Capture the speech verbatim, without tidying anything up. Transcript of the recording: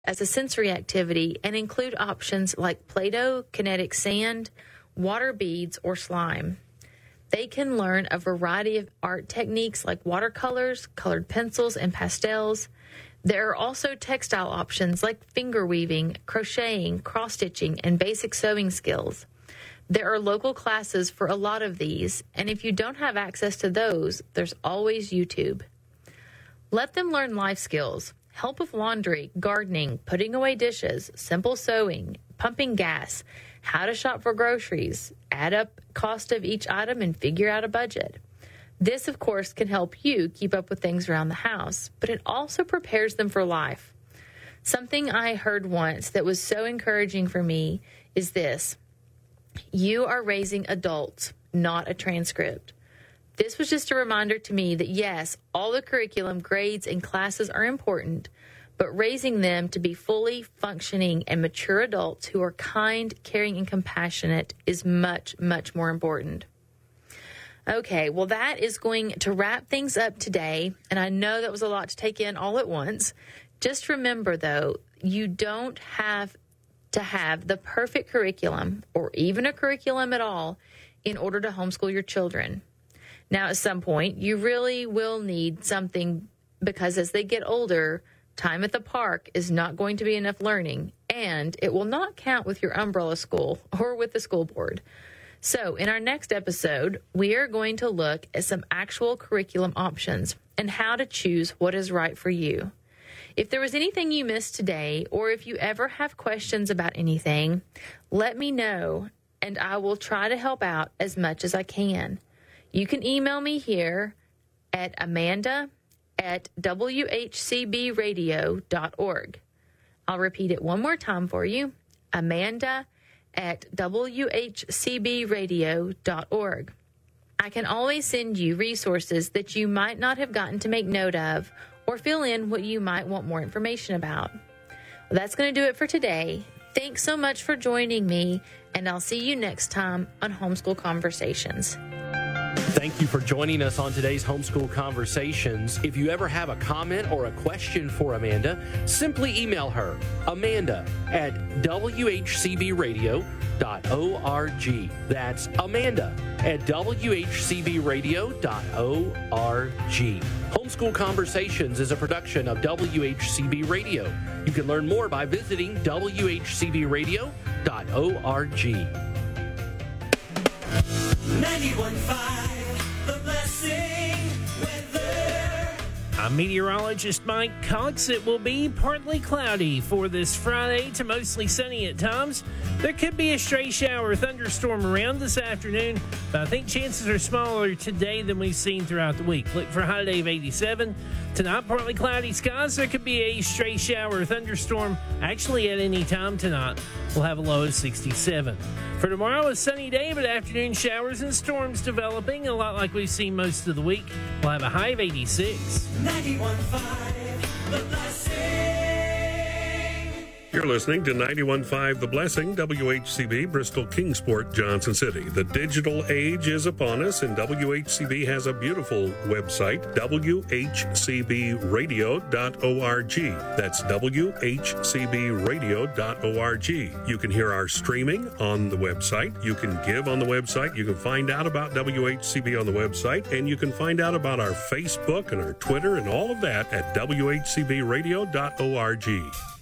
as a sensory activity and include options like Play-Doh, kinetic sand, water beads, or slime. They can learn a variety of art techniques like watercolors, colored pencils, and pastels. There are also textile options like finger weaving, crocheting, cross-stitching, and basic sewing skills. There are local classes for a lot of these, and if you don't have access to those, there's always YouTube. Let them learn life skills, help with laundry, gardening, putting away dishes, simple sewing, pumping gas, how to shop for groceries, add up cost of each item and figure out a budget. This, of course, can help you keep up with things around the house, but it also prepares them for life. Something I heard once that was so encouraging for me is this: you are raising adults, not a transcript. This was just a reminder to me that yes, all the curriculum, grades, and classes are important, but raising them to be fully functioning and mature adults who are kind, caring, and compassionate is much, much more important. Okay, well, that is going to wrap things up today, and I know that was a lot to take in all at once. Just remember, though, you don't have to have the perfect curriculum or even a curriculum at all in order to homeschool your children. Now, at some point, you really will need something because as they get older, time at the park is not going to be enough learning, and it will not count with your umbrella school or with the school board. So in our next episode, we are going to look at some actual curriculum options and how to choose what is right for you. If there was anything you missed today, or if you ever have questions about anything, let me know, and I will try to help out as much as I can. You can email me here at amanda at w h c b radio dot org. I'll repeat it one more time for you, amanda at w h c b radio dot org. I can always send you resources that you might not have gotten to make note of or fill in what you might want more information about. Well, that's going to do it for today. Thanks so much for joining me, and I'll see you next time on Homeschool Conversations. Thank you for joining us on today's Homeschool Conversations. If you ever have a comment or a question for Amanda, simply email her, Amanda at w h c b radio dot org. That's Amanda at w h c b radio dot org. Homeschool Conversations is a production of W H C B Radio. You can learn more by visiting w h c b radio dot org. ninety-one point five The Blessing Weather. I'm meteorologist Mike Cox. It will be partly cloudy for this Friday to mostly sunny at times. There could be a stray shower or thunderstorm around this afternoon, but I think chances are smaller today than we've seen throughout the week. Look for a high day of eighty-seven. Tonight, partly cloudy skies. There could be a stray shower or thunderstorm actually at any time tonight. We'll have a low of sixty-seven. For tomorrow, a sunny day, but afternoon showers and storms developing, a lot like we've seen most of the week. We'll have a high of eighty-six. ninety-one point five The Blessing. You're listening to ninety-one point five The Blessing, W H C B, Bristol, Kingsport, Johnson City. The digital age is upon us, and W H C B has a beautiful website, w h c b radio dot org. That's w h c b radio dot org. You can hear our streaming on the website. You can give on the website. You can find out about W H C B on the website, and you can find out about our Facebook and our Twitter and all of that at w h c b radio dot org.